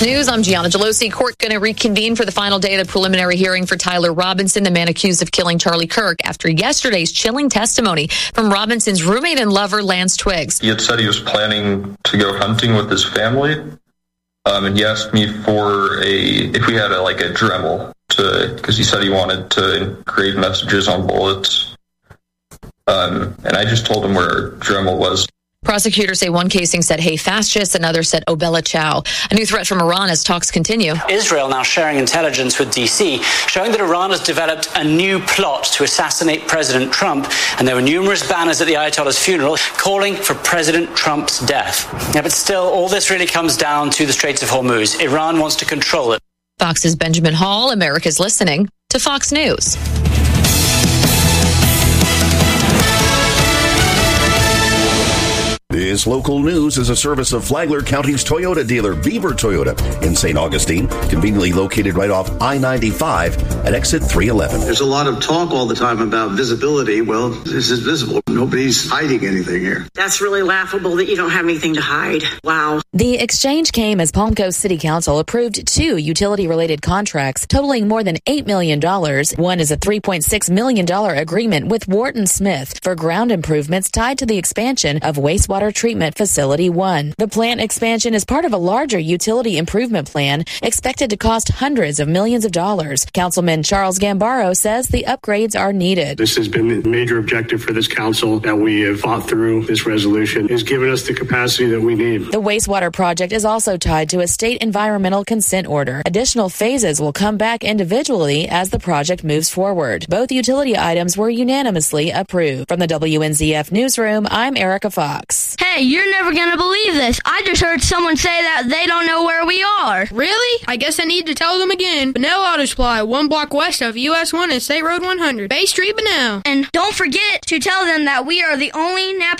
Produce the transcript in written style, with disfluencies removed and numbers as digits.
News, I'm Gianna Gelosi. Court going to reconvene for the final day of the preliminary hearing for Tyler Robinson, the man accused of killing Charlie Kirk, after yesterday's chilling testimony from Robinson's roommate and lover, Lance Twiggs. He had said he was planning to go hunting with his family, and he asked me for if we had a Dremel, because he said he wanted to engrave messages on bullets, and I just told him where Dremel was. Prosecutors say one casing said, "Hey, fascists," another said, "Oh, Bella Ciao." A new threat from Iran as talks continue. Israel now sharing intelligence with D.C., showing that Iran has developed a new plot to assassinate President Trump, and there were numerous banners at the Ayatollah's funeral calling for President Trump's death. Yeah, but still, all this really comes down to the Straits of Hormuz. Iran wants to control it. Fox's Benjamin Hall, America's listening to Fox News. This local news is a service of Flagler County's Toyota dealer, Beaver Toyota, in St. Augustine, conveniently located right off I-95 at exit 311. There's a lot of talk all the time about visibility. Well, this is visible. Nobody's hiding anything here. That's really laughable that you don't have anything to hide. Wow. The exchange came as Palm Coast City Council approved 2 utility-related contracts totaling more than $8 million. One is a $3.6 million agreement with Wharton Smith for ground improvements tied to the expansion of wastewater treatment facility 1. The plant expansion is part of a larger utility improvement plan expected to cost hundreds of millions of dollars. Councilman Charles Gambaro says the upgrades are needed. This has been the major objective for this council that we have fought through. This resolution has given us the capacity that we need. The wastewater project is also tied to a state environmental consent order. Additional phases will come back individually as the project moves forward. Both utility items were unanimously approved. From the WNZF newsroom, I'm Erica Fox. Hey, you're never going to believe this. I just heard someone say that they don't know where we are. Really? I guess I need to tell them again. Bunnell Auto Supply, 1 block west of US 1 and State Road 100. Bay Street, Bunnell. And don't forget to tell them that we are the only Napa